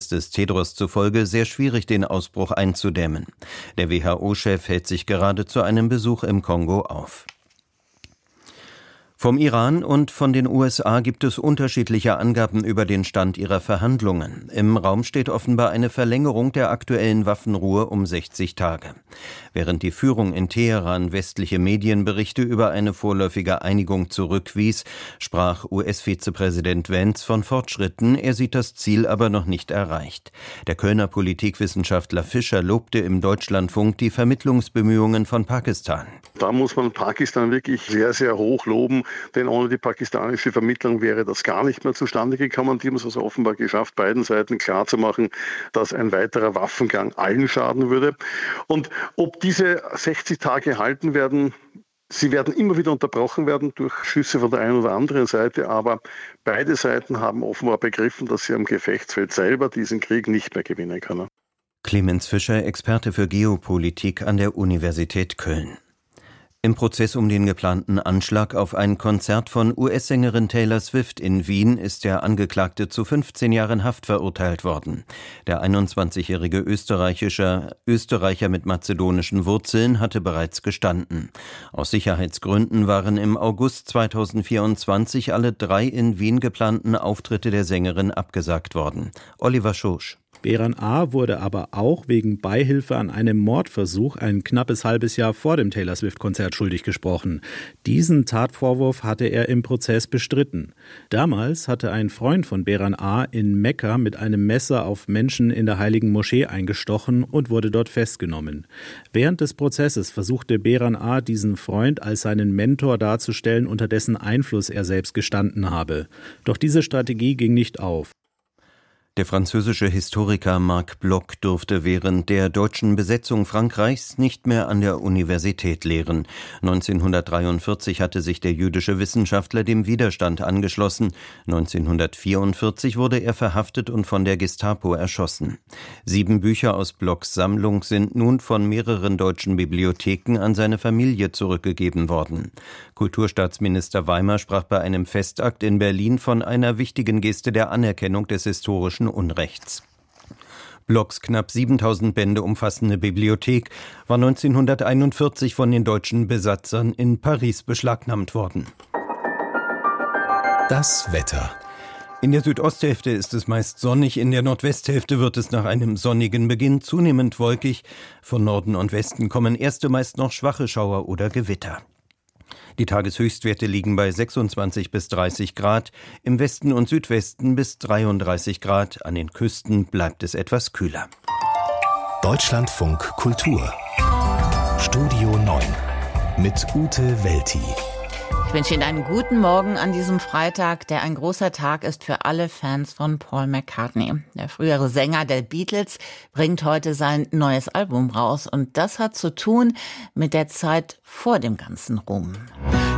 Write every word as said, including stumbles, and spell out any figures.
des Tedros zufolge sehr schwierig, den Ausbruch einzudämmen. Der W H O-Chef hält sich gerade zu einem Besuch im Kongo auf. Vom Iran und von den U S A gibt es unterschiedliche Angaben über den Stand ihrer Verhandlungen. Im Raum steht offenbar eine Verlängerung der aktuellen Waffenruhe um sechzig Tage. Während die Führung in Teheran westliche Medienberichte über eine vorläufige Einigung zurückwies, sprach U S-Vizepräsident Vance von Fortschritten, er sieht das Ziel aber noch nicht erreicht. Der Kölner Politikwissenschaftler Fischer lobte im Deutschlandfunk die Vermittlungsbemühungen von Pakistan. Da muss man Pakistan wirklich sehr, sehr hoch loben, denn ohne die pakistanische Vermittlung wäre das gar nicht mehr zustande gekommen. Die haben es also offenbar geschafft, beiden Seiten klarzumachen, dass ein weiterer Waffengang allen schaden würde. Und ob diese sechzig Tage halten werden, sie werden immer wieder unterbrochen werden durch Schüsse von der einen oder anderen Seite, aber beide Seiten haben offenbar begriffen, dass sie am Gefechtsfeld selber diesen Krieg nicht mehr gewinnen können. Clemens Fischer, Experte für Geopolitik an der Universität Köln. Im Prozess um den geplanten Anschlag auf ein Konzert von U S-Sängerin Taylor Swift in Wien ist der Angeklagte zu fünfzehn Jahren Haft verurteilt worden. Der einundzwanzigjährige Österreichischer, Österreicher mit mazedonischen Wurzeln hatte bereits gestanden. Aus Sicherheitsgründen waren im August zweitausendvierundzwanzig alle drei in Wien geplanten Auftritte der Sängerin abgesagt worden. Oliver Schosch. Beran A. wurde aber auch wegen Beihilfe an einem Mordversuch ein knappes halbes Jahr vor dem Taylor Swift-Konzert schuldig gesprochen. Diesen Tatvorwurf hatte er im Prozess bestritten. Damals hatte ein Freund von Beran A. in Mekka mit einem Messer auf Menschen in der Heiligen Moschee eingestochen und wurde dort festgenommen. Während des Prozesses versuchte Beran A. diesen Freund als seinen Mentor darzustellen, unter dessen Einfluss er selbst gestanden habe. Doch diese Strategie ging nicht auf. Der französische Historiker Marc Bloch durfte während der deutschen Besetzung Frankreichs nicht mehr an der Universität lehren. neunzehnhundertdreiundvierzig hatte sich der jüdische Wissenschaftler dem Widerstand angeschlossen. neunzehnhundertvierundvierzig wurde er verhaftet und von der Gestapo erschossen. Sieben Bücher aus Blochs Sammlung sind nun von mehreren deutschen Bibliotheken an seine Familie zurückgegeben worden. Kulturstaatsminister Weimar sprach bei einem Festakt in Berlin von einer wichtigen Geste der Anerkennung des historischen Unrechts. Blochs knapp siebentausend Bände umfassende Bibliothek war neunzehnhunderteinundvierzig von den deutschen Besatzern in Paris beschlagnahmt worden. Das Wetter. In der Südosthälfte ist es meist sonnig, in der Nordwesthälfte wird es nach einem sonnigen Beginn zunehmend wolkig. Von Norden und Westen kommen erste meist noch schwache Schauer oder Gewitter. Die Tageshöchstwerte liegen bei sechsundzwanzig bis dreißig Grad, im Westen und Südwesten bis dreiunddreißig Grad, an den Küsten bleibt es etwas kühler. Deutschlandfunk Kultur Studio neun mit Ute Welti. Ich wünsche Ihnen einen guten Morgen an diesem Freitag, der ein großer Tag ist für alle Fans von Paul McCartney. Der frühere Sänger der Beatles bringt heute sein neues Album raus und das hat zu tun mit der Zeit vor dem ganzen Ruhm.